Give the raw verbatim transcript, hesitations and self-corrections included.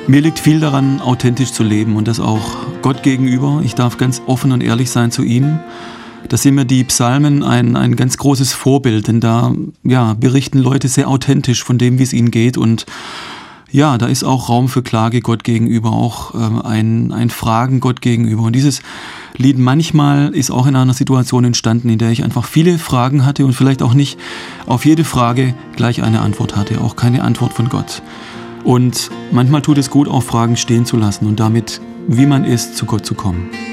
Mir liegt viel daran, authentisch zu leben und das auch Gott gegenüber. Ich darf ganz offen und ehrlich sein zu ihm. Da sind mir die Psalmen ein, ein ganz großes Vorbild, denn da ja, berichten Leute sehr authentisch von dem, wie es ihnen geht. Und ja, da ist auch Raum für Klage Gott gegenüber, auch äh, ein, ein Fragen Gott gegenüber. Und dieses Lied manchmal ist auch in einer Situation entstanden, in der ich einfach viele Fragen hatte und vielleicht auch nicht auf jede Frage gleich eine Antwort hatte, auch keine Antwort von Gott. Und manchmal tut es gut, auch Fragen stehen zu lassen und damit, wie man ist, zu Gott zu kommen.